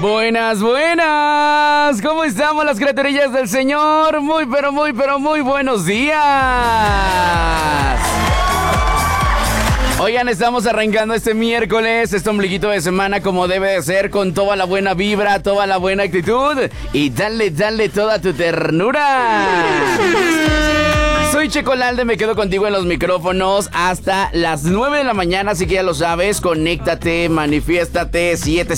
Buenas, buenas. ¿Cómo estamos las criaturillas del Señor? Muy, pero muy buenos días. Oigan, estamos arrancando este miércoles, este ombliguito de semana como debe de ser, con toda la buena vibra, toda la buena actitud y dale toda tu ternura. Soy Checolalde, me quedo contigo en los micrófonos hasta las 9 de la mañana, así que ya lo sabes, conéctate, manifiéstate,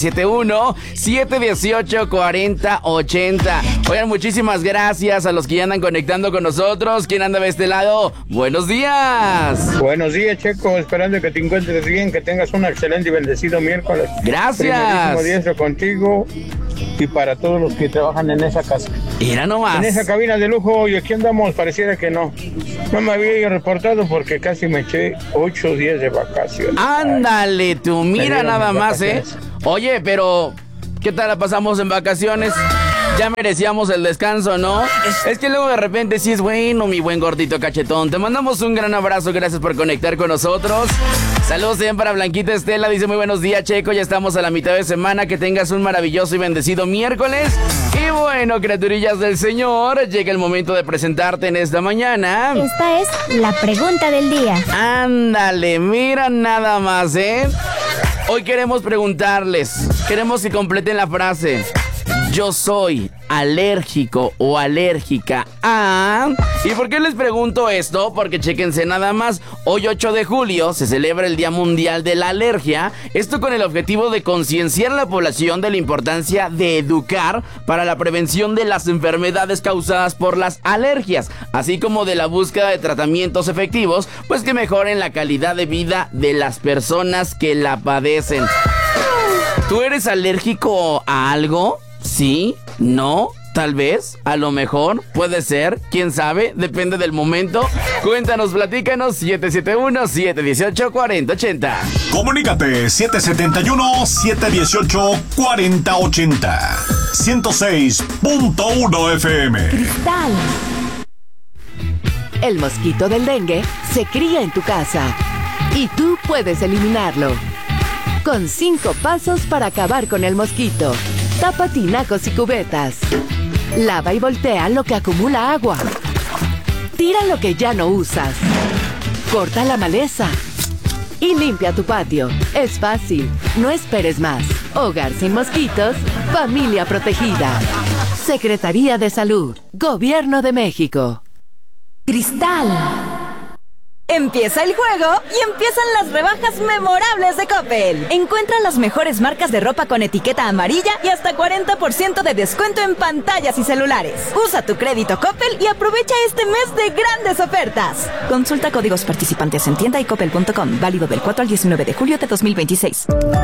771-718-4080. Oigan, muchísimas gracias a los que ya andan conectando con nosotros. ¿Quién anda de este lado? ¡Buenos días! Buenos días, Checo, esperando que te encuentres bien, que tengas un excelente y bendecido miércoles. Gracias. Primerísimo diestro contigo y para todos los que trabajan en esa casa. Mira nomás. En esa cabina de lujo, y aquí andamos, pareciera que no me había reportado porque casi me eché 8 días de vacaciones. Ándale tú, mira nada más, Oye, pero ¿qué tal la pasamos en vacaciones? Ya merecíamos el descanso, ¿no? Es que luego de repente sí es bueno, mi buen gordito cachetón. Te mandamos un gran abrazo, gracias por conectar con nosotros. Saludos también para Blanquita Estela, dice muy buenos días, Checo, ya estamos a la mitad de semana, que tengas un maravilloso y bendecido miércoles. Y bueno, criaturillas del Señor, llega el momento de presentarte en esta mañana. Esta es la pregunta del día. Ándale, mira nada más, Hoy queremos preguntarles, queremos que completen la frase: yo soy alérgico o alérgica a... ¿Y por qué les pregunto esto? Porque chéquense nada más, hoy 8 de julio se celebra el Día Mundial de la Alergia, esto con el objetivo de concienciar a la población de la importancia de educar para la prevención de las enfermedades causadas por las alergias, así como de la búsqueda de tratamientos efectivos, pues que mejoren la calidad de vida de las personas que la padecen. ¿Tú eres alérgico a algo? ¿Sí? ¿No? Tal vez, a lo mejor, puede ser, quién sabe, depende del momento. Cuéntanos, platícanos, 771-718-4080. Comunícate, 771-718-4080. 106.1 FM. Cristal. El mosquito del dengue se cría en tu casa y tú puedes eliminarlo con 5 pasos para acabar con el mosquito. Tapa tinacos y cubetas. Lava y voltea lo que acumula agua. Tira lo que ya no usas. Corta la maleza. Y limpia tu patio. Es fácil. No esperes más. Hogar sin mosquitos. Familia protegida. Secretaría de Salud. Gobierno de México. Cristal. Empieza el juego y empiezan las rebajas memorables de Coppel. Encuentra las mejores marcas de ropa con etiqueta amarilla y hasta 40% de descuento en pantallas y celulares. Usa tu crédito Coppel y aprovecha este mes de grandes ofertas. Consulta códigos participantes en tienda y coppel.com. Válido del 4 al 19 de julio de 2026.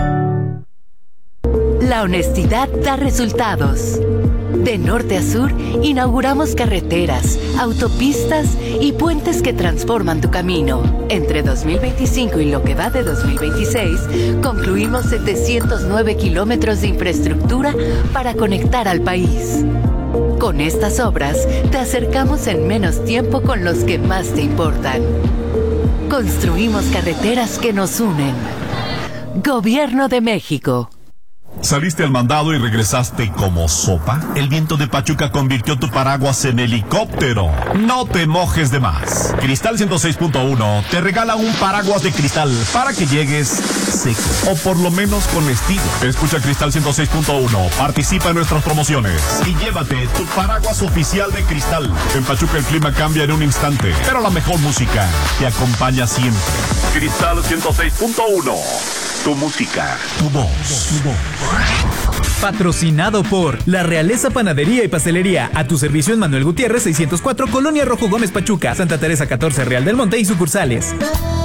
La honestidad da resultados. De norte a sur, inauguramos carreteras, autopistas y puentes que transforman tu camino. Entre 2025 y lo que va de 2026, concluimos 709 kilómetros de infraestructura para conectar al país. Con estas obras, te acercamos en menos tiempo con los que más te importan. Construimos carreteras que nos unen. Gobierno de México. ¿Saliste al mandado y regresaste como sopa? El viento de Pachuca convirtió tu paraguas en helicóptero. No te mojes de más. Cristal 106.1 te regala un paraguas de cristal para que llegues seco, o por lo menos con estilo. Escucha Cristal 106.1, participa en nuestras promociones y llévate tu paraguas oficial de Cristal. En Pachuca el clima cambia en un instante, pero la mejor música te acompaña siempre. Cristal 106.1. Tu música, tu voz, tu voz. Patrocinado por La Realeza Panadería y Pastelería. A tu servicio en Manuel Gutiérrez 604, Colonia Rojo Gómez Pachuca, Santa Teresa 14, Real del Monte y sucursales.